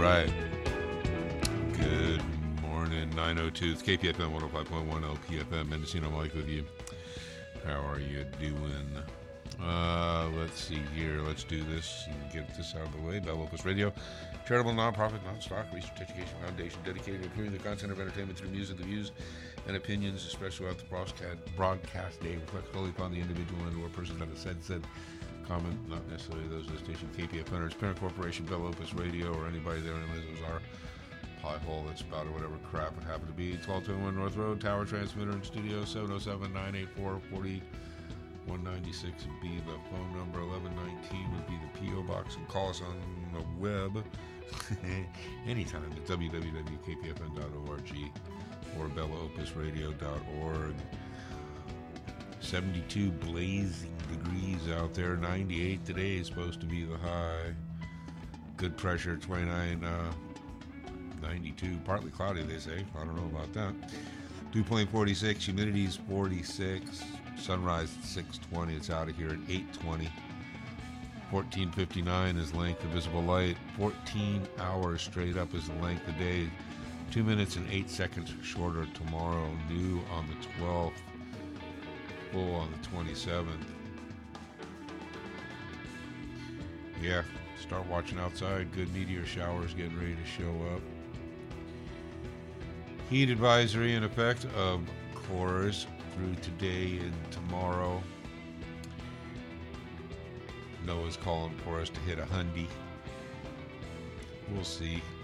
right. Good morning, 902. It's KPFM 105.1 LPFM. Mendocino Mike with you. How are you doing? Let's see here. Let's do this and get this out of the way. Bell Opus Radio, charitable, non-profit, non-stock research education foundation dedicated to improving the content of entertainment through music. The views and opinions, especially throughout the broadcast day, reflect solely upon the individual and or person that has said comment, not necessarily those of the station, KPFN or its parent corporation, Bell Opus Radio, or anybody there in our pie hole that's about or whatever crap it happened to be. 1221 North Road, Tower Transmitter and Studio, 707-984-4196 would be the phone number. 1119 would be the P.O. Box, and call us on the web anytime at www.kpfn.org or bellaopusradio.org. 72 blazing degrees out there. 98 today is supposed to be the high. Good pressure, 29, 92. Partly cloudy, they say. I don't know about that. Dew point 46. Humidity is 46. Sunrise at 6:20. It's out of here at 8:20. 14:59 is length of visible light. 14 hours straight up is the length of day. 2 minutes and 8 seconds shorter tomorrow. New on the 12th. Full on the 27th. Yeah, start watching outside. Good meteor showers getting ready to show up. Heat advisory in effect, of course, through today and tomorrow. NOAA's calling for us to hit 100. We'll see.